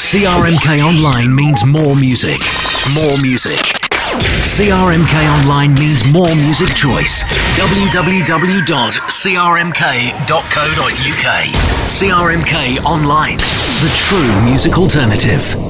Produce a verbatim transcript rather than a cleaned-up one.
C R M K Online means more music. More music. C R M K Online means more music choice. w w w dot c r m k dot co dot u k. C R M K Online, the true music alternative.